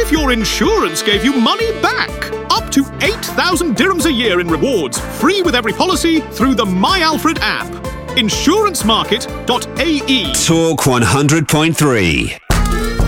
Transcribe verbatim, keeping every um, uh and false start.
if your insurance gave you money back? Up to eight thousand dirhams a year in rewards, free with every policy through the My Alfred app. insurance market dot A E. Talk one hundred point three.